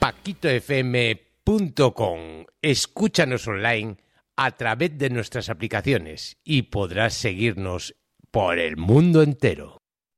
paquitofm.com. Escúchanos online a través de nuestras aplicaciones y podrás seguirnos por el mundo entero.